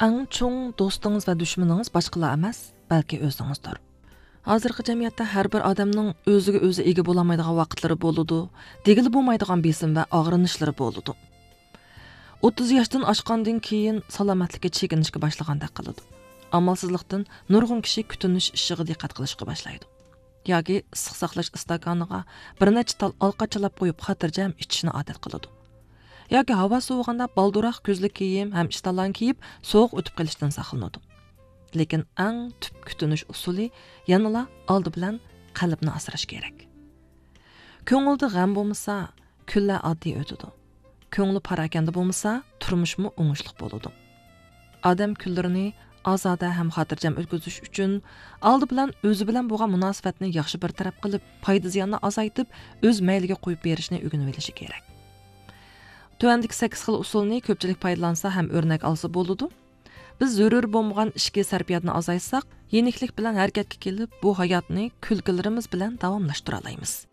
Eng cho'ng do'stingiz va dushmaningiz boshqalar emas, balki o'zingizdir. Hozirgi jamiyatda har bir odamning o'ziga o'zi ega bo'lolmaydigan vaqtlari bo'ladi, degili bo'lmaydigan besim va og'rinishlari bo'ladi. 30 yoshdan oshgandan keyin salomatlikka chekinishga boshlagandek qiladi. Amalsizlikdan nurg'un kishi kutinish ishiga diqqat qilishga boshlaydi. Yoki issiq saqlash istakaniga bir necha tal olqa chalab qo'yib xotirjam ichishni odat qiladi. Yoki havo sovug'anda balduroq ko'zli kiyim ham ishtalan kiyib sovuq o'tib qolishdan saqlanadi. Lekin eng tub kutinish usuli yanala oldi bilan qalbni asrash kerak. Ko'ngilda g'am bo'lmasa, kunlar oddiy o'tadi. Ko'ngli parakanda bo'lmasa, turmushmi o'ngishli bo'ladi. Odam kunlarini ozoda ham xotirjam o'tkazish uchun oldi bilan o'zi bilan bo'lgan munosabatni yaxshi bir taraf qilib, foyda ziyonni azaytib, o'z mayliga qo'yib berishni o'rganib olishi kerak. Tuvandagi 8 xil usulni ko'pchilik foydalansa ham o'rnak olsa bo'ladi. Biz zarur bo'lmagan ishga sarfiyatni azaytsak, yenilik bilan harakatga kelib, bu hayotni kulgilarimiz bilan davomlashtira olamiz.